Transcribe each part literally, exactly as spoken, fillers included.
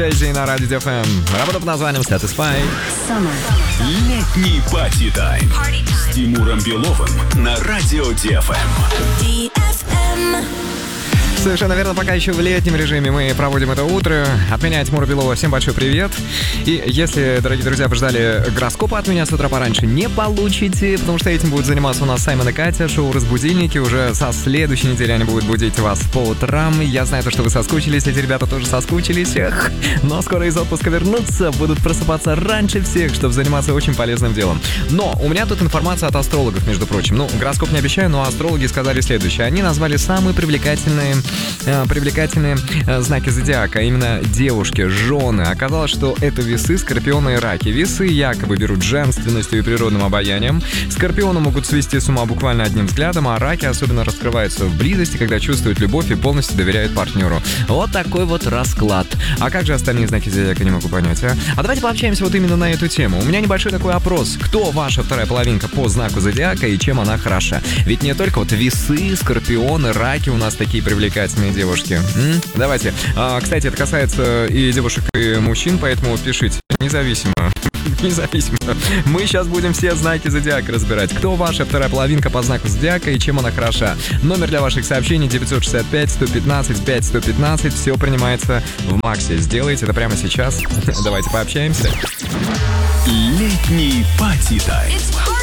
на радио ди эф эм. Работа под названием Satisfy. Летний пати-тайм с Тимуром Беловым на радио ди эф эм. ди эф эм. Совершенно верно, пока еще в летнем режиме мы проводим это утро. От меня, Тимура Белова, всем большой привет. И если, дорогие друзья, вы ждали гороскопа от меня с утра пораньше, не получите, потому что этим будут заниматься у нас Саймон и Катя, шоу «Разбудильники». Уже со следующей недели они будут будить вас по утрам. Я знаю, то, что вы соскучились, эти ребята тоже соскучились. Эх. Но скоро из отпуска вернутся, будут просыпаться раньше всех, чтобы заниматься очень полезным делом. Но у меня тут информация от астрологов, между прочим. Ну, гороскоп не обещаю, но астрологи сказали следующее. Они назвали самые привлекательные... привлекательные знаки зодиака, а именно девушки, жены. Оказалось, что это весы, скорпионы и раки. Весы якобы берут женственностью и природным обаянием. Скорпионы могут свести с ума буквально одним взглядом, а раки особенно раскрываются в близости, когда чувствуют любовь и полностью доверяют партнеру. Вот такой вот расклад. А как же остальные знаки зодиака, не могу понять, а? А давайте пообщаемся вот именно на эту тему. У меня небольшой такой опрос. Кто ваша вторая половинка по знаку зодиака и чем она хороша? Ведь не только вот весы, скорпионы, раки у нас такие привлекательные девушки. М? Давайте. А, кстати, это касается и девушек, и мужчин, поэтому пишите. Независимо. Независимо. Мы сейчас будем все знаки зодиака разбирать. Кто ваша вторая половинка по знаку зодиака и чем она хороша? Номер для ваших сообщений девять шесть пять сто пятнадцать пять сто пятнадцать. Все принимается в Максе. Сделайте это прямо сейчас. Давайте пообщаемся. Летний пати-тайм.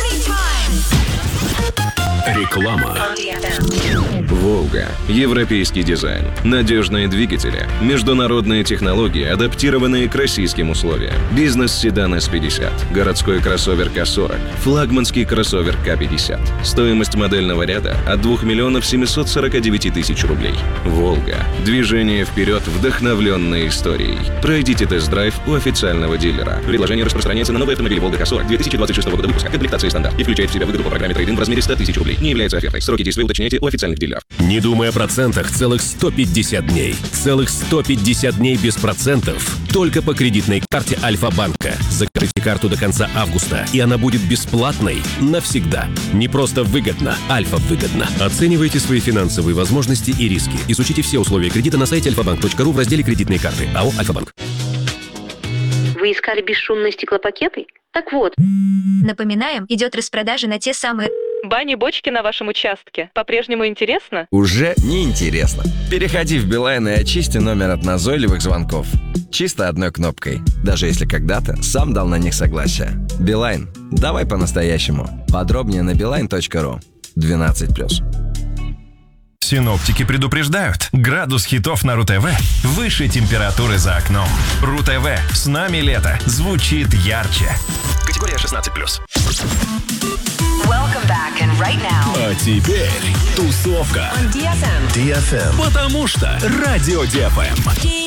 Реклама. Волга. Европейский дизайн. Надежные двигатели. Международные технологии, адаптированные к российским условиям. Бизнес-седан эс пятьдесят. Городской кроссовер ка сорок. Флагманский кроссовер ка пятьдесят. Стоимость модельного ряда от двух миллионов семьсот сорок девять тысяч рублей. Волга. Движение вперед, вдохновленной историей. Пройдите тест-драйв у официального дилера. Предложение распространяется на новый автомобиль Волга ка сорок две тысячи двадцать шестого года выпуска. Комплектация стандарт и включает в себя выгоду по программе трейд-ин в размере сто тысяч рублей. Не является офертой. Сроки действия уточняйте у официальных дилеров. Не думай о процентах целых сто пятьдесят дней. Целых сто пятьдесят дней без процентов. Только по кредитной карте Альфа-банка. Закройте карту до конца августа, и она будет бесплатной навсегда. Не просто выгодно, Альфа-выгодно. Оценивайте свои финансовые возможности и риски. Изучите все условия кредита на сайте альфа банк точка ру в разделе «Кредитные карты». АО «Альфа-банк». Вы искали бесшумные стеклопакеты? Так вот. Напоминаем, идет распродажа на те самые... Бани-бочки на вашем участке. По-прежнему интересно? Уже не интересно. Переходи в Билайн и очисти номер от назойливых звонков. Чисто одной кнопкой. Даже если когда-то сам дал на них согласие. Билайн. Давай по-настоящему. Подробнее на билайн точка ру. двенадцать плюс. Синоптики предупреждают. Градус хитов на РУ-ТВ выше температуры за окном. РУ-ТВ. С нами лето. Звучит ярче. Категория шестнадцать плюс. Right а теперь тусовка. ди эф эм. ди эф эм. Потому что радио ди эф эм.